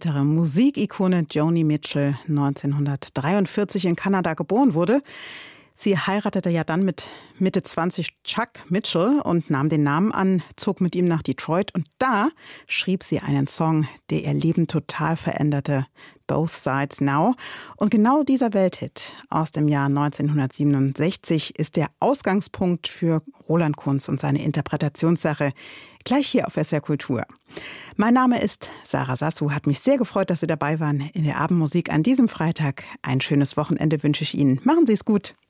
spätere Musikikone Joni Mitchell 1943 in Kanada geboren wurde. Sie heiratete ja dann mit Mitte 20 Chuck Mitchell und nahm den Namen an, zog mit ihm nach Detroit und da schrieb sie einen Song, der ihr Leben total veränderte, Both Sides Now. Und genau dieser Welthit aus dem Jahr 1967 ist der Ausgangspunkt für Roland Kunz und seine Interpretationssache, gleich hier auf SR Kultur. Mein Name ist Sarah Sassu, hat mich sehr gefreut, dass Sie dabei waren in der Abendmusik an diesem Freitag. Ein schönes Wochenende wünsche ich Ihnen. Machen Sie es gut.